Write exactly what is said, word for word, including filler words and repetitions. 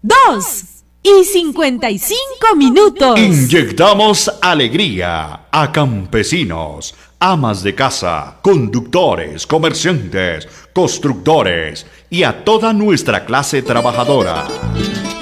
dos y cincuenta y cinco minutos. Inyectamos alegría a campesinos, amas de casa, conductores, comerciantes, constructores y a toda nuestra clase trabajadora.